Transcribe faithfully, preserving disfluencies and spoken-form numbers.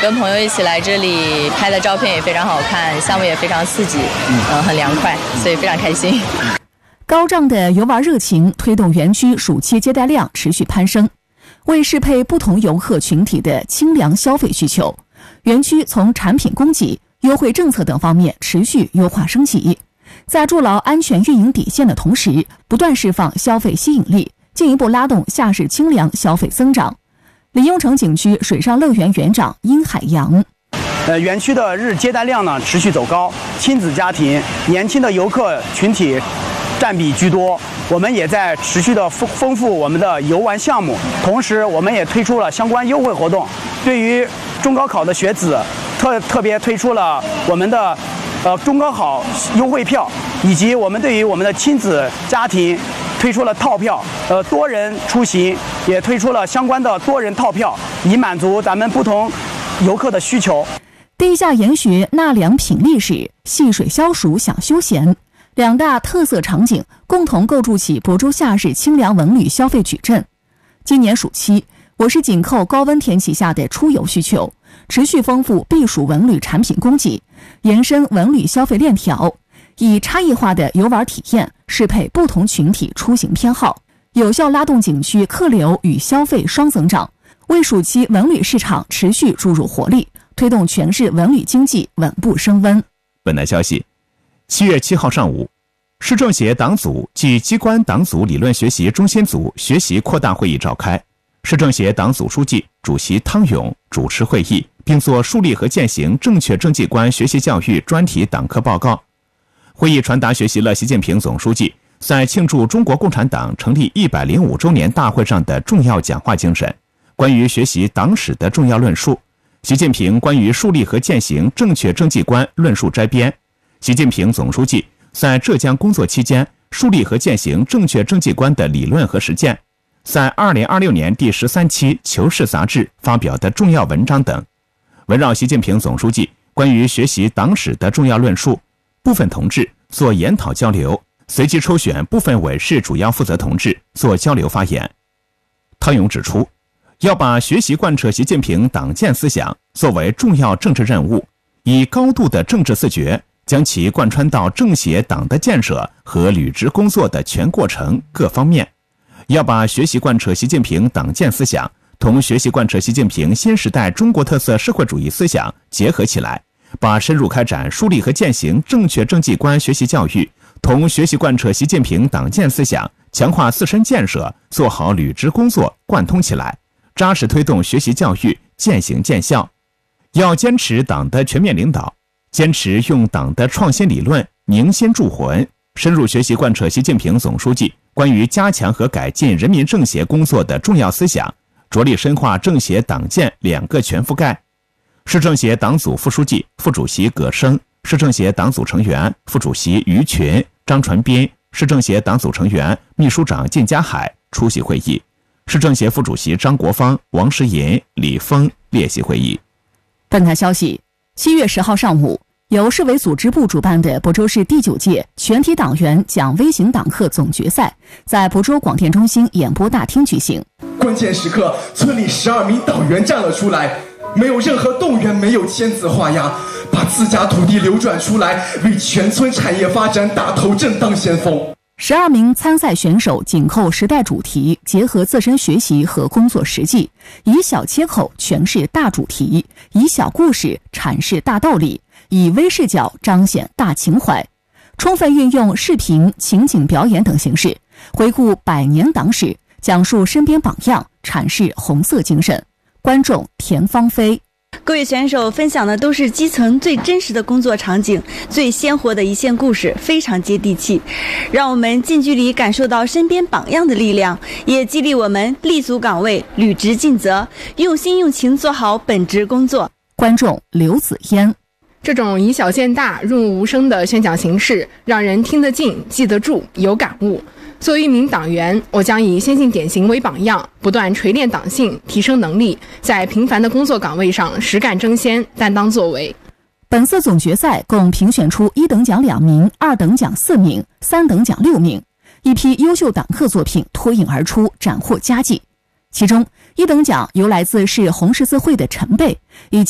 跟朋友一起来这里拍的照片也非常好看，项目也非常刺激，嗯、呃，很凉快，所以非常开心。 高涨的游玩热情推动园区暑期接待量持续攀升，为适配不同游客群体的清凉消费需求，园区从产品供给、优惠政策等方面持续优化升级，在筑牢安全运营底线的同时，不断释放消费吸引力，进一步拉动夏日清凉消费增长。李雍城景区水上乐园园长殷海洋。 呃，园区的日接待量呢持续走高，亲子家庭、年轻的游客群体占比居多。我们也在持续的丰丰富我们的游玩项目，同时我们也推出了相关优惠活动。对于中高考的学子，特特别推出了我们的呃中高考优惠票，以及我们对于我们的亲子家庭推出了套票，呃多人出行也推出了相关的多人套票，以满足咱们不同游客的需求。 地下研学纳凉品历史，戏水消暑享休闲，两大特色场景共同构筑起亳州夏日清凉文旅消费矩阵。今年暑期，我市紧扣高温天气下的出游需求，持续丰富避暑文旅产品供给，延伸文旅消费链条，以差异化的游玩体验适配不同群体出行偏好，有效拉动景区客流与消费双增长，为暑期文旅市场持续注入活力，推动全市文旅经济稳步升温。 本台消息，七月七号上午，市政协党组暨机关党组理论学习中心组学习扩大会议召开，市政协党组书记、主席汤勇主持会议，并作树立和践行正确政绩观学习教育专题党课报告。会议传达学习了习近平总书记在庆祝中国共产党成立一百零五周年大会上的重要讲话精神，关于学习党史的重要论述，习近平关于树立和践行正确政绩观论述摘编，习近平总书记在浙江工作期间树立和践行正确政绩观的理论和实践，在二零二六年第十三期《求是》杂志发表的重要文章等。围绕习近平总书记关于学习党史的重要论述，部分同志做研讨交流，随机抽选部分委室主要负责同志做交流发言。汤勇指出，要把学习贯彻习近平党建思想作为重要政治任务，以高度的政治自觉将其贯穿到政协党的建设和履职工作的全过程各方面，要把学习贯彻习近平党建思想同学习贯彻习近平新时代中国特色社会主义思想结合起来，把深入开展树立和践行正确政绩观学习教育同学习贯彻习近平党建思想、强化自身建设做好履职工作贯通起来，扎实推动学习教育渐行渐效。要坚持党的全面领导，坚持用党的创新理论凝心铸魂，深入学习贯彻习近平总书记关于加强和改进人民政协工作的重要思想，着力深化政协党建两个全覆盖。市政协党组副书记、副主席葛生，市政协党组成员、副主席于群、张传斌，市政协党组成员、秘书长靳家海出席会议。市政协副主席张国芳、王石银、李峰列席会议。 本台消息，七月十号上午，由市委组织部主办的亳州市第九届全体党员讲微型党课总决赛在亳州广电中心演播大厅举行。 关键时刻，村里十二名党员站了出来，没有任何动员，没有签字画押，把自家土地流转出来，为全村产业发展打头阵当先锋。 十二名参赛选手紧扣时代主题，结合自身学习和工作实际，以小切口诠释大主题，以小故事阐释大道理，以微视角彰显大情怀，充分运用视频、情景表演等形式，回顾百年党史，讲述身边榜样，阐释红色精神。观众田芳菲。 各位选手分享的都是基层最真实的工作场景，最鲜活的一线故事，非常接地气，让我们近距离感受到身边榜样的力量，也激励我们立足岗位，履职尽责，用心用情做好本职工作。 观众刘子嫣。 这种以小见大、润物无声的宣讲形式，让人听得进、记得住、有感悟。作为一名党员，我将以先进典型为榜样，不断锤炼党性，提升能力，在平凡的工作岗位上实干争先，担当作为。 本次总决赛共评选出一等奖两名，二等奖四名，三等奖六名，一批优秀党课作品脱颖而出，斩获佳绩。其中，一等奖由来自市红十字会的陈贝以及